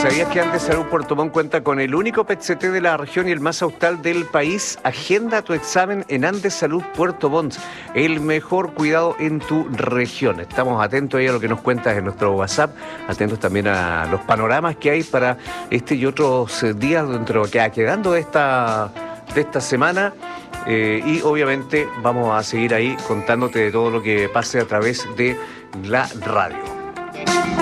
¿Sabías que Andes Salud Puerto Montt cuenta con el único PET-CT de la región y el más austral del país? Agenda tu examen en Andes Salud Puerto Montt, el mejor cuidado en tu región. Estamos atentos ahí a lo que nos cuentas en nuestro WhatsApp, atentos también a los panoramas que hay para este y otros días dentro de lo que va quedando de esta semana. Y obviamente vamos a seguir ahí contándote de todo lo que pase a través de la radio.